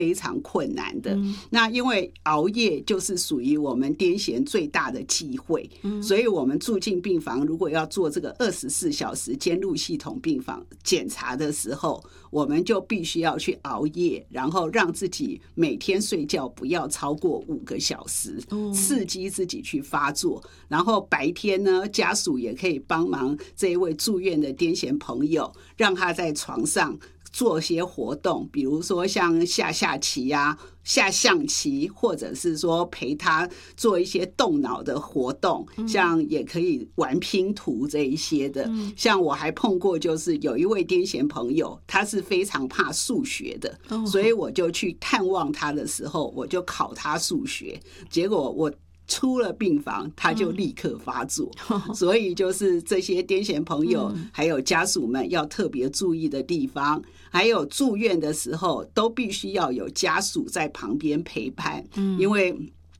非常困难的。那因为熬夜就是属于我们癫痫最大的忌讳，所以我们住进病房如果要做这个24小时监入系统病房检查的时候，我们就必须要去熬夜，然后让自己每天睡觉不要超过5个小时，刺激自己去发作。然后白天呢，家属也可以帮忙这一位住院的癫痫朋友，让他在床上做些活动，比如说像下棋啊、下象棋，或者是说陪他做一些动脑的活动，像也可以玩拼图这一些的。像我还碰过，就是有一位癫痫朋友，他是非常怕数学的，所以我就去探望他的时候，我就考他数学，结果我出了病房他就立刻发作，所以就是这些癫痫朋友还有家属们要特别注意的地方。还有住院的时候都必须要有家属在旁边陪伴，因为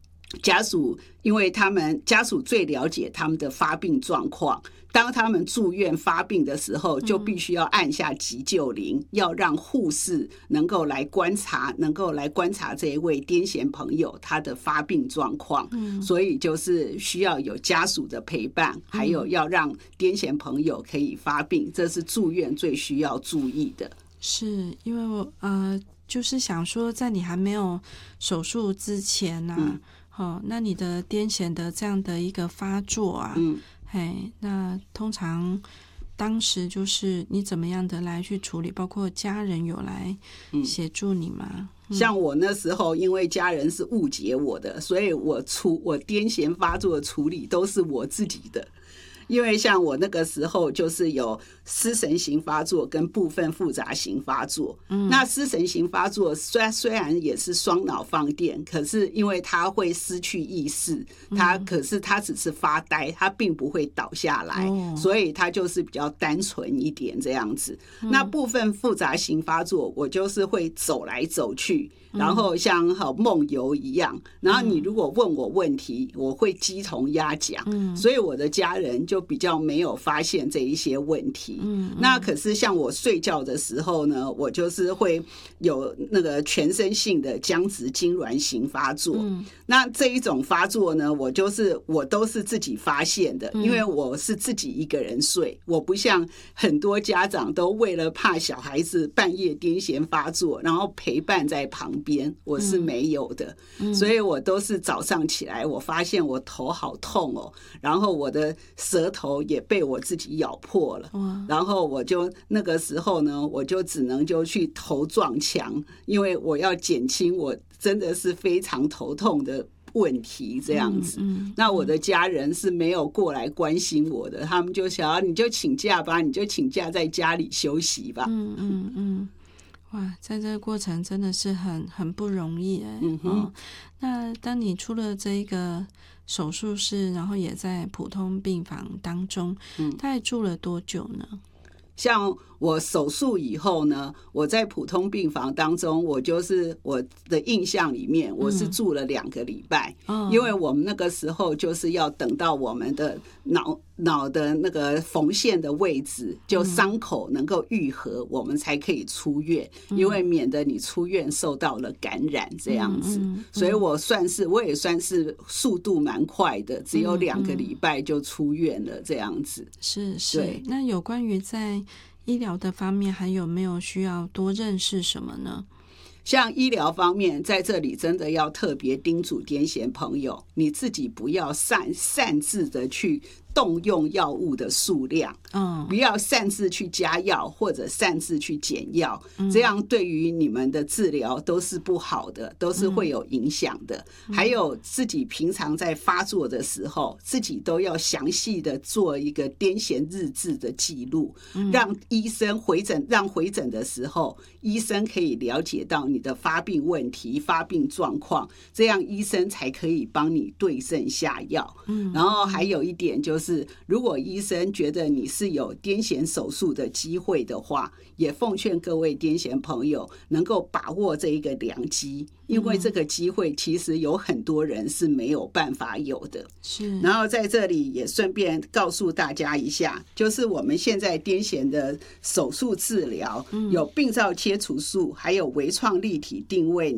他们家属最了解他们的发病状况，当他们住院发病的时候，就必须要按下急救铃，要让护士能够来观察这一位癫痫朋友他的发病状况。所以就是需要有家属的陪伴，还有要让癫痫朋友可以发病，这是住院最需要注意的。 是因为我就是想说，在你还没有手术之前啊，那你的癫痫的这样的一个发作啊，那通常当时就是你怎么样的来去处理，包括家人有来协助你吗？ 像我那时候因为家人是误解我的，所以我癫痫发作的处理都是我自己的。因为像我那个时候就是有失神型发作跟部分复杂型发作，那失神型发作虽然也是双脑放电，可是因为他会失去意识，可是他只是发呆，他并不会倒下来，所以他就是比较单纯一点这样子。那部分复杂型发作，我就是会走来走去，然后像梦游一样，然后你如果问我问题，我会鸡同鸭讲，所以我的家人就比较没有发现这一些问题。那可是像我睡觉的时候呢，我就是会有那个全身性的僵直痉挛型发作。那这一种发作呢，我都是自己发现的，因为我是自己一个人睡，我不像很多家长都为了怕小孩子半夜癫痫发作，然后陪伴在旁边，我是没有的。所以我都是早上起来，我发现我头好痛哦，然后我的舌头也被我自己咬破了，然后我就那个时候呢，我就只能就去头撞墙，因为我要减轻我真的是非常头痛的问题这样子。那我的家人是没有过来关心我的，他们就想要你就请假吧，你就请假在家里休息吧。 哇，在这个过程真的是很不容易那当你出了这一个手术室，然后也在普通病房当中，大概住了多久呢？ 像我手术以后呢，我在普通病房当中，我的印象里面，我是住了2个礼拜，因为我们那个时候就是要等到我们的脑的那个缝线的位置，就伤口能够愈合，我们才可以出院，因为免得你出院受到了感染这样子。所以我也算是速度蛮快的，只有2个礼拜就出院了这样子。 是。那有关于在医疗的方面，还有没有需要多认识什么呢？ 像医疗方面，在这里真的要特别叮嘱癫痫朋友，你自己不要擅自的去动用药物的数量，不要擅自去加药或者擅自去减药，这样对于你们的治疗都是不好的，都是会有影响的。还有自己平常在发作的时候，自己都要详细的做一个癫痫日志的记录，让医生让回诊的时候，医生可以了解到你的发病问题、发病状况，这样医生才可以帮你对症下药。然后还有一点就是，如果医生觉得你是有癫痫手术的机会的话，也奉劝各位癫痫朋友能够把握这一个良机，因为这个机会其实有很多人是没有办法有的。 是。 然后在这里也顺便告诉大家一下，就是我们现在癫痫的手术治疗有病灶切除术，还有微创立体定位